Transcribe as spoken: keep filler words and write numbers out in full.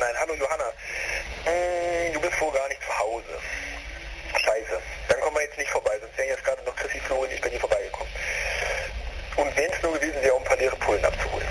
nein, hallo Johanna. Hm, du bist wohl gar nicht zu Hause. Scheiße. Dann kommen wir jetzt nicht vorbei, sonst wären jetzt gerade noch Chrissy, Flo und ich bei dir vorbeigekommen. Und wenn es nur gewesen wäre, um ein paar leere Pullen abzuholen.